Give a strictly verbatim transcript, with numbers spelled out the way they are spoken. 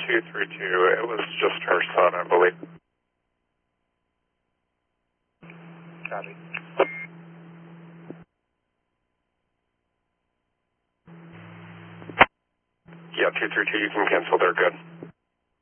two three two, it was just her son, I believe. Copy. Yeah, two three two, you can cancel, they're good.